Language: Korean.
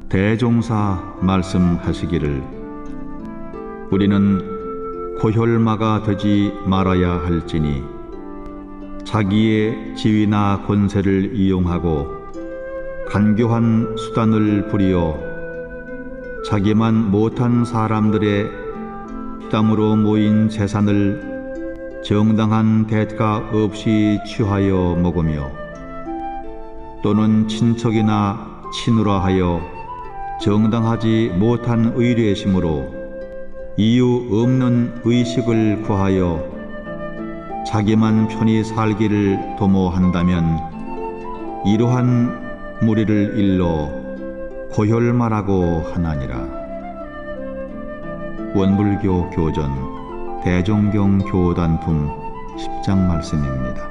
대종사 말씀하시기를 우리는 고혈마가 되지 말아야 할지니 자기의 지위나 권세를 이용하고 간교한 수단을 부리어 자기만 못한 사람들의 땀으로 모인 재산을 정당한 대가 없이 취하여 먹으며 또는 친척이나 친우라 하여 정당하지 못한 의뢰심으로 이유 없는 의식을 구하여 자기만 편히 살기를 도모한다면 이러한 무리를 일러 고혈마라고 하나니라. 원불교 교전 대종경 교단품 10장 말씀입니다.